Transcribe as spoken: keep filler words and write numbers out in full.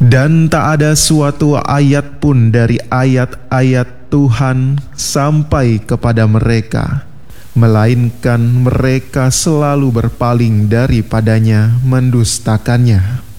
Dan tak ada suatu ayat pun dari ayat-ayat Tuhan sampai kepada mereka, melainkan mereka selalu berpaling daripadanya, mendustakannya.